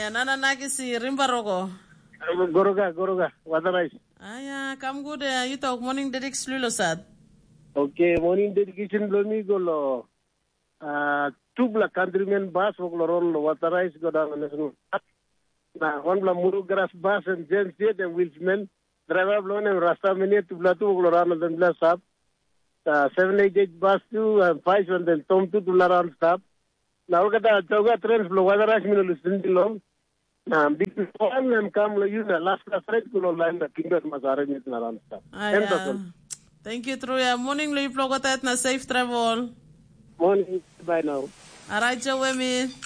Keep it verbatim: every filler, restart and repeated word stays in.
Aya, nana nakisi rimbaroko. Goroga, Goroga, Watarais. Aya, come good. Uh, you talk morning dedic slulo sad. Okay, morning dedication lomi golo. Uh, two black countrymen bus ogloron Watarais go down national. Na one bla muru grass bus and James Tate and Wilsman. Driver blown and Rasta many to Blatu ogloran and then bless up. Uh, seven eight eight bus two and five and then Tom two to Laran stop. Now look at that. Choga trains blow Watarais minul long. Nah, big one and come you na last class right kulo line the kingdom masara mit na ran stop. Aya. Thank you, Truya. Morning, Louis Plogotat na safe travel. Morning, bye now. Alright, Joe, Wemi.